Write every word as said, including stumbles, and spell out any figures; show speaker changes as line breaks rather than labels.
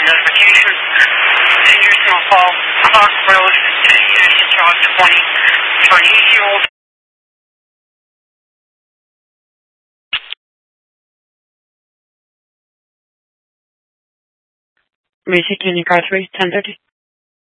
notification. Henderson Falls, Clark Road, Houston, Charles twenty, for an eight-year-old. Macy, can you car three, ten thirty?